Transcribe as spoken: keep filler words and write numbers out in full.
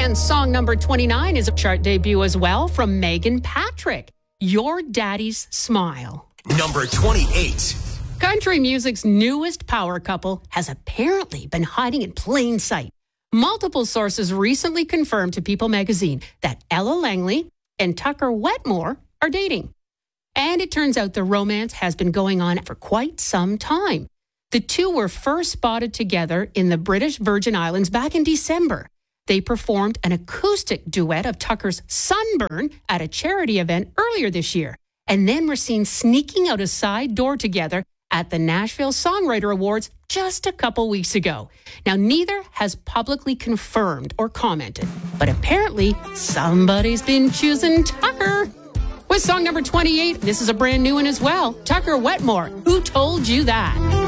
And song number twenty-nine is a chart debut as well from Megan Patrick, Your Daddy's Smile. Number twenty-eight. Country music's newest power couple has apparently been hiding in plain sight. Multiple sources recently confirmed to People magazine that Ella Langley and Tucker Wetmore are dating. And it turns out the romance has been going on for quite some time. The two were first spotted together in the British Virgin Islands back in December. They performed an acoustic duet of Tucker's Sunburn at a charity event earlier this year, and then were seen sneaking out a side door together at the Nashville Songwriter Awards just a couple weeks ago. Now, neither has publicly confirmed or commented, but apparently somebody's been choosing Tucker. With song number twenty-eight, this is a brand new one as well. Tucker Wetmore, Who Told You That?